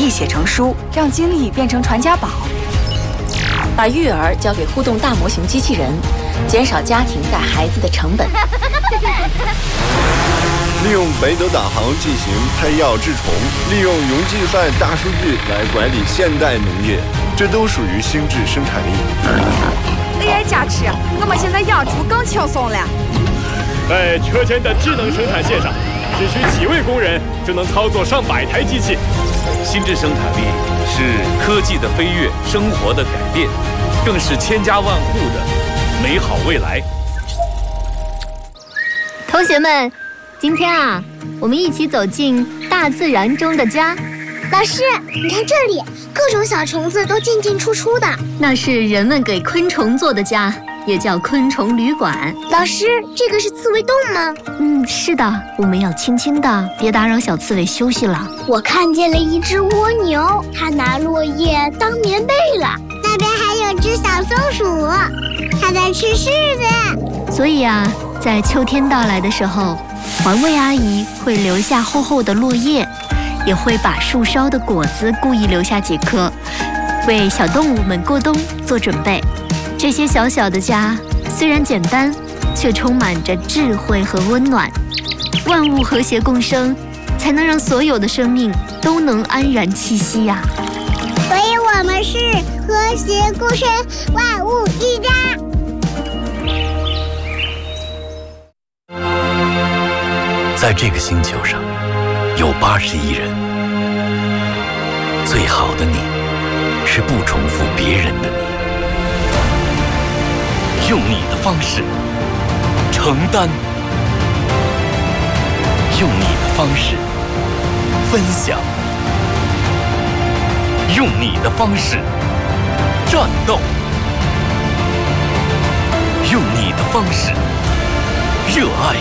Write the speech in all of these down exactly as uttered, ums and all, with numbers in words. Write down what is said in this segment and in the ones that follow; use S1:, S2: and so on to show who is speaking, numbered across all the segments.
S1: 忆写成书，让经历变成传家宝。把育儿交给互动大模型机器人，减少家庭带孩子的成本。
S2: 利用北斗导航进行配药治虫，利用云计算大数据来管理现代农业，这都属于心智生产力。
S3: A I 加持，我们现在养猪更轻松了。
S4: 在车间的智能生产线上，只需几位工人就能操作上百台机器。
S5: 心智生产力是科技的飞跃，生活的改变，更是千家万户的美好未来。
S6: 同学们，今天啊，我们一起走进大自然中的家。
S7: 老师，你看这里，各种小虫子都进进出出的，
S6: 那是人们给昆虫做的家，也叫昆虫旅馆。
S7: 老师，这个是刺猬洞吗？
S6: 嗯，是的，我们要轻轻的，别打扰小刺猬休息了。
S7: 我看见了一只蜗牛，它拿落叶当棉被了。那边还有只小松鼠，它在吃柿子。
S6: 所以啊，在秋天到来的时候，环卫阿姨会留下厚厚的落叶，也会把树梢的果子故意留下几颗，为小动物们过冬做准备。这些小小的家虽然简单，却充满着智慧和温暖。万物和谐共生，才能让所有的生命都能安然栖息呀、啊。
S7: 所以我们是和谐共生，万物一家。
S8: 在这个星球上，有八十亿人。最好的你，是不重复别人的你。用你的方式承担，用你的方式分享，用你的方式战斗，用你的方式热爱，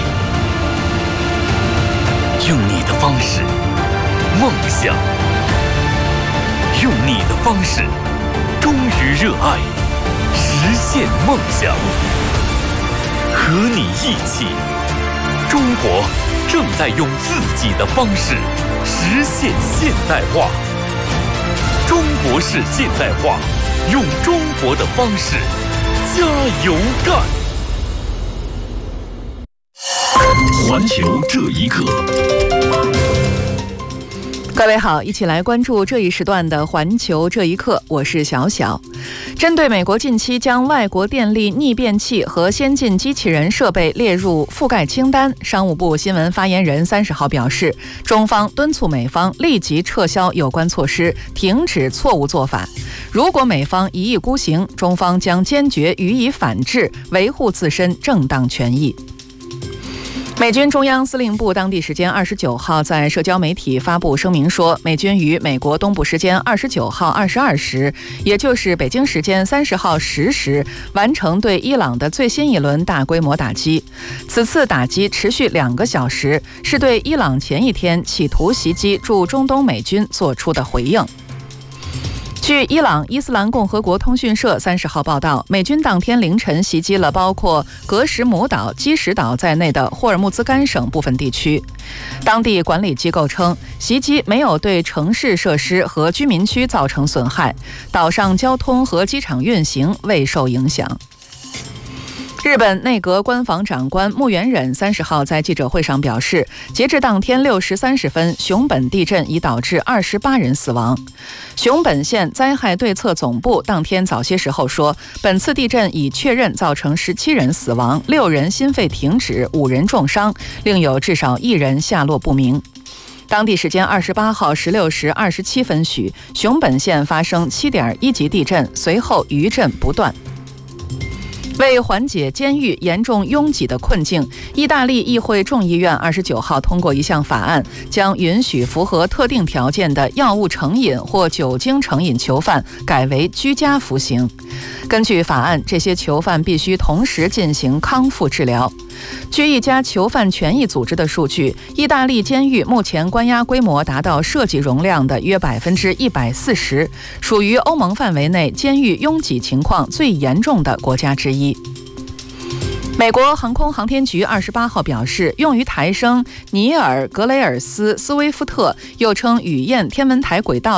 S8: 用你的方式梦想，用你的方式忠于热爱，实现梦想。和你一起，中国正在用自己的方式实现现代化。中国式现代化，用中国的方式加油干！环球这一刻。
S9: 各位好，一起来关注这一时段的环球这一刻，我是小小。针对美国近期将外国电力逆变器和先进机器人设备列入覆盖清单，商务部新闻发言人三十号表示，中方敦促美方立即撤销有关措施，停止错误做法。如果美方一意孤行，中方将坚决予以反制，维护自身正当权益。美军中央司令部当地时间二十九号在社交媒体发布声明说，美军于美国东部时间二十九号二十二时，也就是北京时间三十号十时，完成对伊朗的最新一轮大规模打击。此次打击持续两个小时，是对伊朗前一天企图袭击驻中东美军做出的回应。据伊朗伊斯兰共和国通讯社三十号报道，美军当天凌晨袭击了包括格什姆岛、基什岛在内的霍尔木兹干省部分地区。当地管理机构称，袭击没有对城市设施和居民区造成损害，岛上交通和机场运行未受影响。日本内阁官房长官木原忍三十号在记者会上表示，截至当天六时三十分，熊本地震已导致二十八人死亡。熊本县灾害对策总部当天早些时候说，本次地震已确认造成十七人死亡，六人心肺停止，五人重伤，另有至少一人下落不明。当地时间二十八号十六时二十七分许，熊本县发生七点一级地震，随后余震不断。为缓解监狱严重拥挤的困境，意大利议会众议院二十九号通过一项法案，将允许符合特定条件的药物成瘾或酒精成瘾囚犯改为居家服刑。根据法案，这些囚犯必须同时进行康复治疗。据一家囚犯权益组织的数据，意大利监狱目前关押规模达到设计容量的约百分之一百四十，属于欧盟范围内监狱拥挤情况最严重的国家之一。美国航空航天局二十八号表示，用于抬升尼尔·格雷尔斯·斯威夫特，又称雨燕天文台轨道